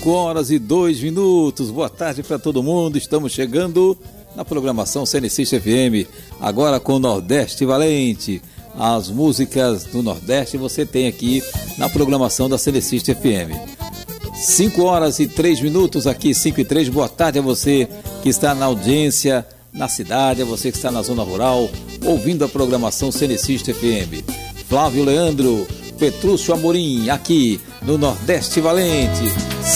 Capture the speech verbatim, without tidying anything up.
cinco horas e dois minutos. Boa tarde para todo mundo. Estamos chegando na programação Cenicista F M, agora com Nordeste Valente. As músicas do Nordeste você tem aqui na programação da Cenicista F M. cinco horas e três minutos aqui, cinco e três. Boa tarde a você que está na audiência, na cidade, a você que está na zona rural, ouvindo a programação Cenicista F M. Flávio Leandro, Petrúcio Amorim, aqui no Nordeste Valente.